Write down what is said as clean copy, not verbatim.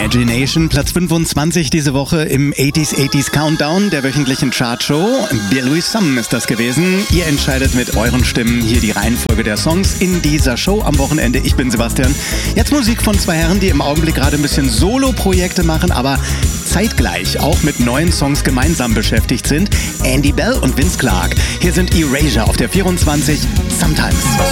Imagination, Platz 25 diese Woche im 80s Countdown der wöchentlichen Chartshow. Louis Sum ist das gewesen. Ihr entscheidet mit euren Stimmen hier die Reihenfolge der Songs in dieser Show am Wochenende. Ich bin Sebastian. Jetzt Musik von zwei Herren, die im Augenblick gerade ein bisschen Solo-Projekte machen, aber zeitgleich auch mit neuen Songs gemeinsam beschäftigt sind. Andy Bell und Vince Clarke. Hier sind Erasure auf der 24, Sometimes.